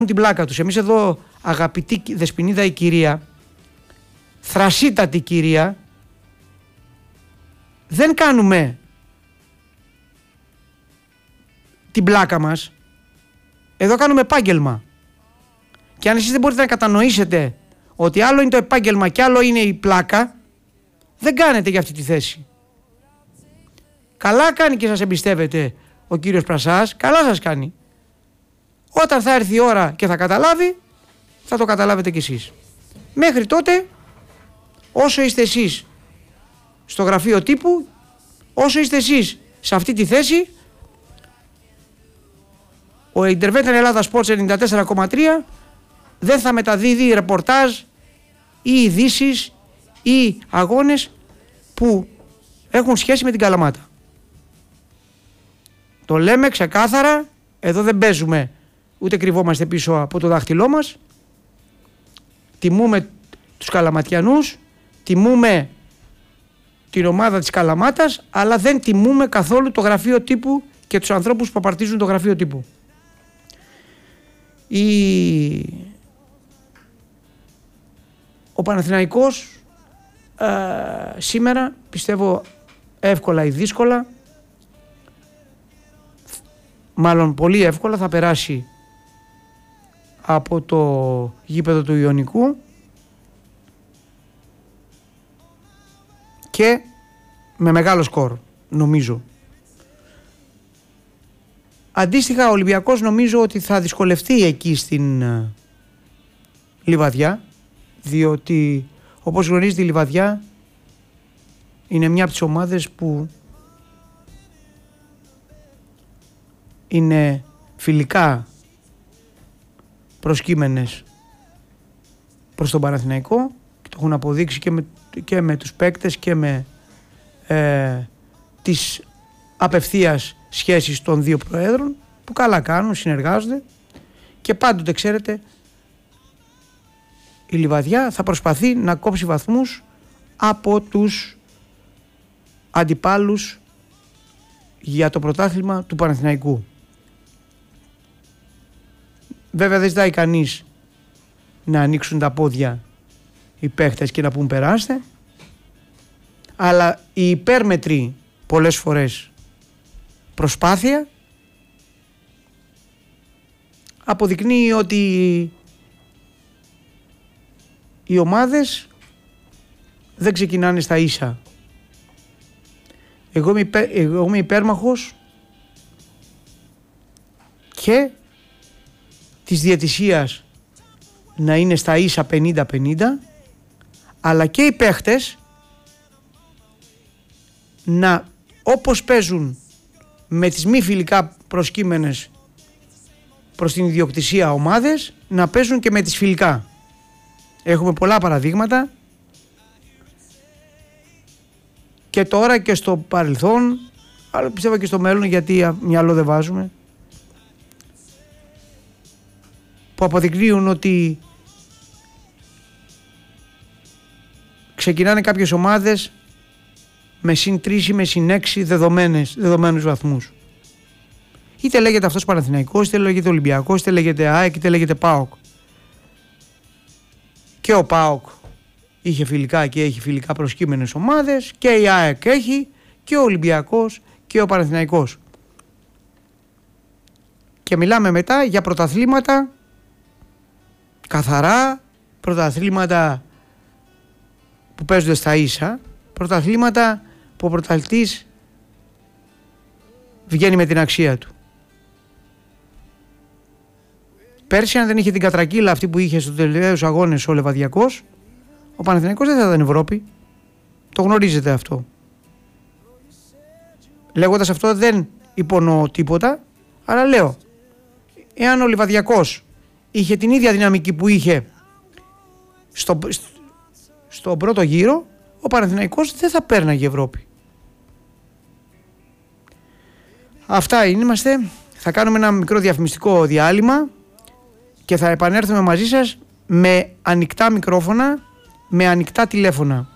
την πλάκα τους. Εμείς εδώ, αγαπητή Δεσποινίδα η κυρία, θρασίτατη κυρία, δεν κάνουμε την πλάκα μας. Εδώ κάνουμε επάγγελμα. Και αν εσείς δεν μπορείτε να κατανοήσετε ότι άλλο είναι το επάγγελμα και άλλο είναι η πλάκα, δεν κάνετε για αυτή τη θέση. Καλά κάνει και σας εμπιστεύεται ο κύριος Πρασάς, καλά σας κάνει. Όταν θα έρθει η ώρα και θα καταλάβει, θα το καταλάβετε κι εσείς. Μέχρι τότε, όσο είστε εσείς στο γραφείο τύπου, όσο είστε εσείς σε αυτή τη θέση, ο Intervention Ελλάδα Sports 94,3 δεν θα μεταδίδει ρεπορτάζ ή ειδήσεις ή αγώνες που έχουν σχέση με την Καλαμάτα. Το λέμε ξεκάθαρα, εδώ δεν παίζουμε ούτε κρυβόμαστε πίσω από το δάχτυλό μας. Τιμούμε τους Καλαματιανούς, τιμούμε την ομάδα της Καλαμάτας, αλλά δεν τιμούμε καθόλου το γραφείο τύπου και τους ανθρώπους που απαρτίζουν το γραφείο τύπου. Ο Παναθηναϊκός σήμερα, πιστεύω εύκολα ή δύσκολα, μάλλον πολύ εύκολα, θα περάσει από το γήπεδο του Ιωνικού και με μεγάλο σκορ, νομίζω. Αντίστοιχα ο Ολυμπιακός νομίζω ότι θα δυσκολευτεί εκεί στην Λιβαδιά, διότι όπως γνωρίζετε η Λιβαδιά είναι μια από τις ομάδες που είναι φιλικά προσκύμενες προς τον Παναθηναϊκό και το έχουν αποδείξει και με τους παίκτες και με τις απευθείας σχέσεις των δύο προέδρων που καλά κάνουν, συνεργάζονται και πάντοτε ξέρετε η Λιβαδιά θα προσπαθεί να κόψει βαθμούς από τους αντιπάλους για το πρωτάθλημα του Παναθηναϊκού. Βέβαια δεν ζητάει κανείς να ανοίξουν τα πόδια οι παίχτες και να πούν περάστε, αλλά η υπέρμετρη πολλές φορές προσπάθεια αποδεικνύει ότι οι ομάδες δεν ξεκινάνε στα ίσα. Εγώ είμαι υπέρμαχος και της διαιτησίας να είναι στα ίσα 50-50, αλλά και οι παίχτες να, όπως παίζουν με τις μη φιλικά προσκύμενες προς την ιδιοκτησία ομάδες, να παίζουν και με τις φιλικά. Έχουμε πολλά παραδείγματα και τώρα και στο παρελθόν, αλλά πιστεύω και στο μέλλον, γιατί μυαλό δεν βάζουμε, που αποδεικνύουν ότι ξεκινάνε κάποιες ομάδες με συν 3 ή με συν 6 δεδομένους βαθμούς. Είτε λέγεται αυτός Παναθηναϊκός, είτε λέγεται Ολυμπιακός, είτε λέγεται ΑΕΚ, είτε λέγεται ΠΑΟΚ. Και ο ΠΑΟΚ είχε φιλικά και έχει φιλικά προσκύμενες ομάδες, και η ΑΕΚ έχει, και ο Ολυμπιακός και ο Παναθηναϊκός. Και μιλάμε μετά για πρωταθλήματα καθαρά, πρωταθλήματα που παίζονται στα ίσα, πρωταθλήματα που ο πρωταθλητής βγαίνει με την αξία του. Πέρσι, αν δεν είχε την κατρακύλα αυτή που είχε στους τελευταίους αγώνες ο Λεβαδιακός, ο Παναθηναϊκός δεν θα ήταν Ευρώπη. Το γνωρίζετε αυτό. Λέγοντας αυτό δεν υπονοώ τίποτα, αλλά λέω, εάν ο Λεβαδιακός είχε την ίδια δυναμική που είχε στον πρώτο γύρο, ο Παναθηναϊκός δεν θα πέρναγε Ευρώπη. Αυτά είμαστε. Θα κάνουμε ένα μικρό διαφημιστικό διάλειμμα και θα επανέλθουμε μαζί σας με ανοιχτά μικρόφωνα, με ανοιχτά τηλέφωνα.